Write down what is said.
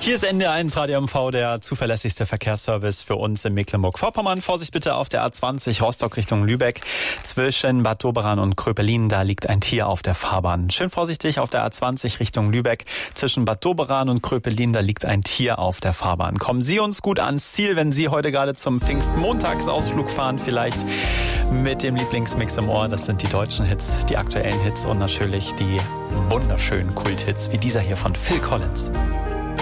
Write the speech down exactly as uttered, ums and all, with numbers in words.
Hier ist N D R eins Radio M V, der zuverlässigste Verkehrsservice für uns in Mecklenburg-Vorpommern. Vorsicht bitte auf der A zwanzig Rostock Richtung Lübeck. Zwischen Bad Doberan und Kröpelin, da liegt ein Tier auf der Fahrbahn. Schön vorsichtig auf der A zwanzig Richtung Lübeck. Zwischen Bad Doberan und Kröpelin, da liegt ein Tier auf der Fahrbahn. Kommen Sie uns gut ans Ziel, wenn Sie heute gerade zum Pfingstmontagsausflug fahren, vielleicht mit dem Lieblingsmix im Ohr. Das sind die deutschen Hits, die aktuellen Hits und natürlich die wunderschönen Kulthits wie dieser hier von Phil Collins.